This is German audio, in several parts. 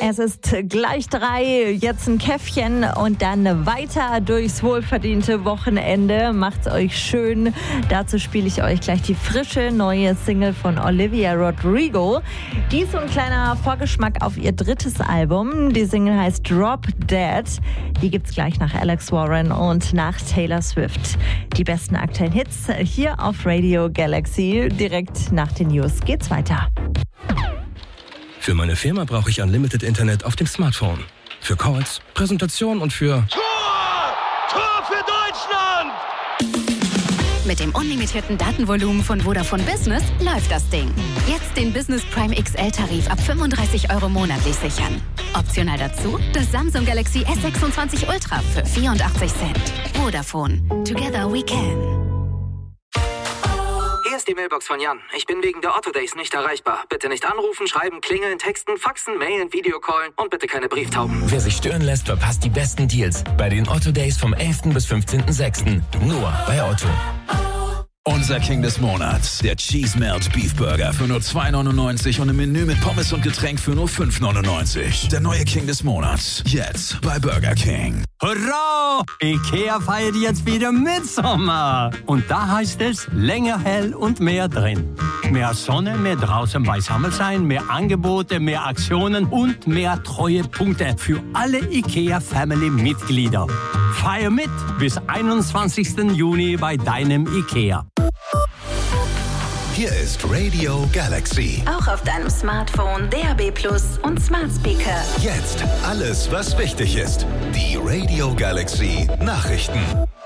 Es ist gleich 3, jetzt ein Käffchen und dann weiter durchs wohlverdiente Wochenende. Macht's euch schön. Dazu spiele ich euch gleich die frische neue Single von Olivia Rodrigo. Die ist so ein kleiner Vorgeschmack auf ihr drittes Album. Die Single heißt Drop Dead. Die gibt's gleich nach Alex Warren und nach Taylor Swift. Die besten aktuellen Hits hier auf Radio Galaxy. Direkt nach den News geht's weiter. Für meine Firma brauche ich Unlimited Internet auf dem Smartphone. Für Calls, Präsentationen und für... Tor für Deutschland! Mit dem unlimitierten Datenvolumen von Vodafone Business läuft das Ding. Jetzt den Business Prime XL-Tarif ab 35 € monatlich sichern. Optional dazu das Samsung Galaxy S26 Ultra für 84 Cent. Vodafone. Together we can. Hier ist die Mailbox von Jan. Ich bin wegen der Otto Days nicht erreichbar. Bitte nicht anrufen, schreiben, klingeln, texten, faxen, mailen, Videocallen und bitte keine Brieftauben. Wer sich stören lässt, verpasst die besten Deals bei den Otto Days vom 11. bis 15.06. Nur bei Otto. Unser King des Monats, der Cheese Melt Beef Burger für nur 2,99 und im Menü mit Pommes und Getränk für nur 5,99. Der neue King des Monats, jetzt bei Burger King. Hurra! IKEA feiert jetzt wieder Mitsommer. Und da heißt es, länger hell und mehr drin. Mehr Sonne, mehr draußen beisammen sein, mehr Angebote, mehr Aktionen und mehr Treuepunkte für alle IKEA-Family-Mitglieder. Feier mit bis 21. Juni bei deinem IKEA. Hier ist Radio Galaxy. Auch auf deinem Smartphone, DAB+ und Smart Speaker. Jetzt alles, was wichtig ist. Die Radio Galaxy Nachrichten.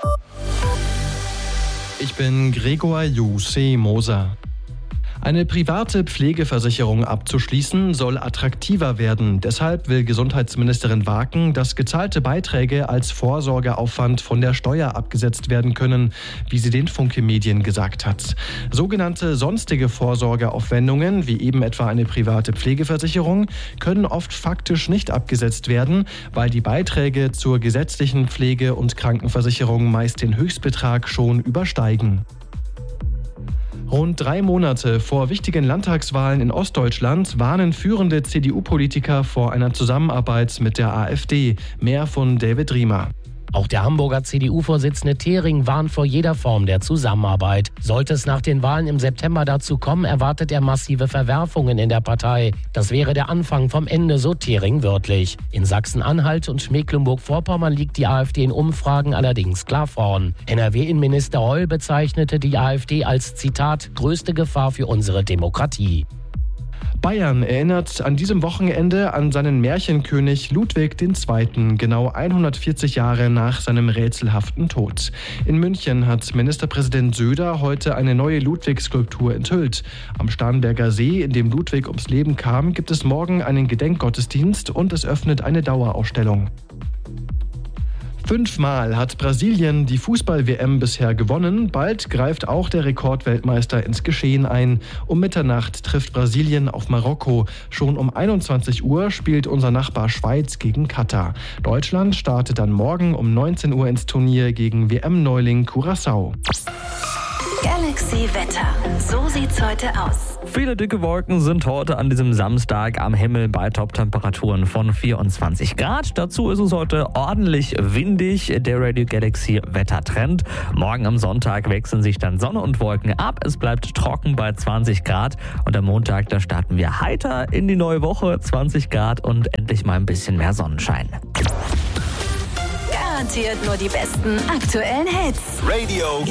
Ich bin Gregor Jussi Moser. Eine private Pflegeversicherung abzuschließen soll attraktiver werden. Deshalb will Gesundheitsministerin Waken, dass gezahlte Beiträge als Vorsorgeaufwand von der Steuer abgesetzt werden können, wie sie den Funke Medien gesagt hat. Sogenannte sonstige Vorsorgeaufwendungen, wie eben etwa eine private Pflegeversicherung, können oft faktisch nicht abgesetzt werden, weil die Beiträge zur gesetzlichen Pflege- und Krankenversicherung meist den Höchstbetrag schon übersteigen. Rund 3 Monate vor wichtigen Landtagswahlen in Ostdeutschland warnen führende CDU-Politiker vor einer Zusammenarbeit mit der AfD. Mehr von David Riemer. Auch der Hamburger CDU-Vorsitzende Thering warnt vor jeder Form der Zusammenarbeit. Sollte es nach den Wahlen im September dazu kommen, erwartet er massive Verwerfungen in der Partei. Das wäre der Anfang vom Ende, so Thering wörtlich. In Sachsen-Anhalt und Mecklenburg-Vorpommern liegt die AfD in Umfragen allerdings klar vorn. NRW-Innenminister Heul bezeichnete die AfD als, Zitat, größte Gefahr für unsere Demokratie. Bayern erinnert an diesem Wochenende an seinen Märchenkönig Ludwig II., genau 140 Jahre nach seinem rätselhaften Tod. In München hat Ministerpräsident Söder heute eine neue Ludwig-Skulptur enthüllt. Am Starnberger See, in dem Ludwig ums Leben kam, gibt es morgen einen Gedenkgottesdienst und es öffnet eine Dauerausstellung. 5-mal hat Brasilien die Fußball-WM bisher gewonnen. Bald greift auch der Rekordweltmeister ins Geschehen ein. Um Mitternacht trifft Brasilien auf Marokko. Schon um 21 Uhr spielt unser Nachbar Schweiz gegen Katar. Deutschland startet dann morgen um 19 Uhr ins Turnier gegen WM-Neuling Curaçao. Galaxy Wetter. So sieht's heute aus. Viele dicke Wolken sind heute an diesem Samstag am Himmel bei Top-Temperaturen von 24 Grad. Dazu ist es heute ordentlich windig. Der Radio Galaxy Wettertrend. Morgen am Sonntag wechseln sich dann Sonne und Wolken ab. Es bleibt trocken bei 20 Grad. Und am Montag, da starten wir heiter in die neue Woche. 20 Grad und endlich mal ein bisschen mehr Sonnenschein. Garantiert nur die besten aktuellen Hits. Radio